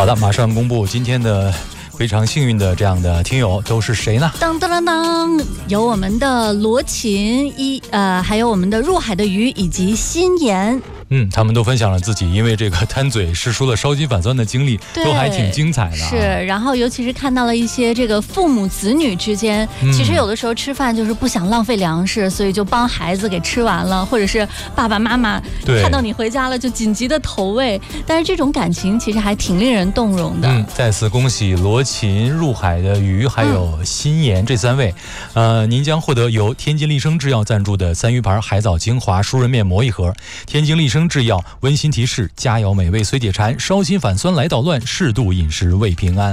好的，马上公布今天的非常幸运的这样的听友都是谁呢？ 当当当当，有我们的罗琴还有我们的入海的鱼以及心妍。 他们都分享了自己因为这个贪嘴吃出了烧心反酸的经历，都还挺精彩的。 是，然后尤其是看到了一些这个父母子女之间，其实有的时候吃饭就是不想浪费粮食，所以就帮孩子给吃完了，或者是爸爸妈妈看到你回家了就紧急的投喂，但是这种感情其实还挺令人动容的。 再次恭喜罗琴、入海的鱼还有心妍这3位，您将获得由天津丽生制药赞助的3鱼牌海藻精华舒润面膜1盒。天津丽生制药温馨提示：佳肴美味虽解馋，烧心反酸来捣乱，适度饮食为平安。